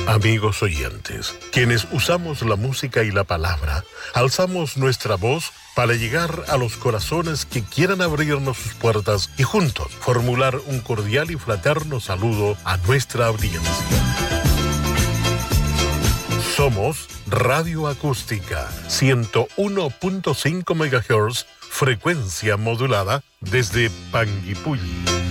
Amigos oyentes, quienes usamos la música y la palabra, alzamos nuestra voz para llegar a los corazones que quieran abrirnos sus puertas y juntos formular un cordial y fraterno saludo a nuestra audiencia. Somos Radio Acústica, 101.5 MHz, frecuencia modulada desde Panguipulli.